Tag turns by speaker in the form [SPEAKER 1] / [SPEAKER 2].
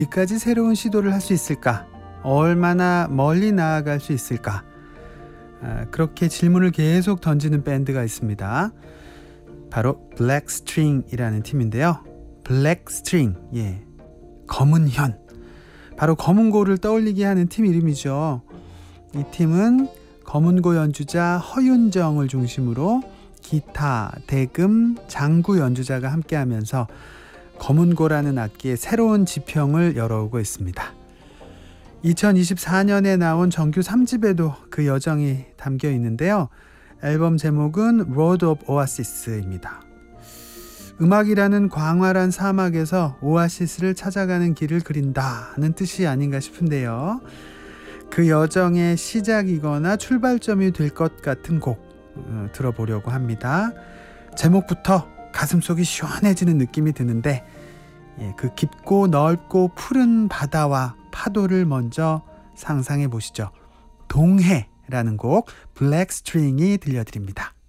[SPEAKER 1] 어디까지 새로운 시도를 할 수 있을까? 얼마나 멀리 나아갈 수 있을까? 그렇게 질문을 계속 던지는 밴드가 있습니다. 바로 블랙스트링이라는 팀인데요. 블랙스트링, 검은 현. 바로 검은고를 떠올리게 하는 팀 이름이죠. 이 팀은 검은고 연주자 허윤정을 중심으로 기타, 대금, 장구 연주자가 함께하면서 검은고라는 악기의 새로운 지평을 열어오고 있습니다. 2024년에 나온 정규 3집에도 그 여정이 담겨 있는데요. 앨범 제목은 Road of Oasis입니다. 음악이라는 광활한 사막에서 오아시스를 찾아가는 길을 그린다는 뜻이 아닌가 싶은데요. 그 여정의 시작이거나 출발점이 될 것 같은 곡 들어보려고 합니다. 제목부터 가슴속이 시원해지는 느낌이 드는데 그 깊고 넓고 푸른 바다와 파도를 먼저 상상해 보시죠. 동해라는 곡 블랙스트링이 들려드립니다.